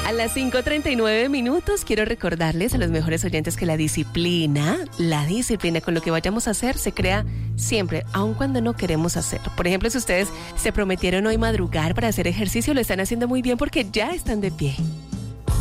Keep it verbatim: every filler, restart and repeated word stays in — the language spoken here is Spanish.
A las cinco treinta y nueve minutos quiero recordarles a los mejores oyentes que la disciplina, la disciplina con lo que vayamos a hacer se crea siempre, aun cuando no queremos hacer. Por ejemplo, si ustedes se prometieron hoy madrugar para hacer ejercicio, lo están haciendo muy bien porque ya están de pie.